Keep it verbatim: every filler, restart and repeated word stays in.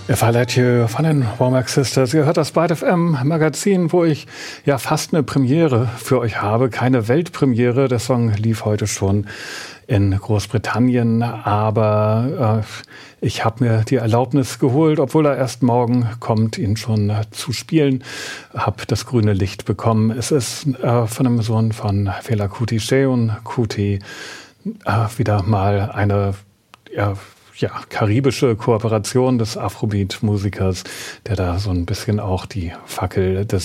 Faletje von den Womack Sisters. Ihr hört das Byte F M Magazin, wo ich ja fast eine Premiere für euch habe. Keine Weltpremiere. Der Song lief heute schon in Großbritannien, aber äh, ich habe mir die Erlaubnis geholt, obwohl er erst morgen kommt, ihn schon äh, zu spielen. Habe das grüne Licht bekommen. Es ist äh, von einem Sohn von Fela Kuti, Seun Kuti, äh, wieder mal eine ja, ja, karibische Kooperation des Afrobeat-Musikers, der da so ein bisschen auch die Fackel des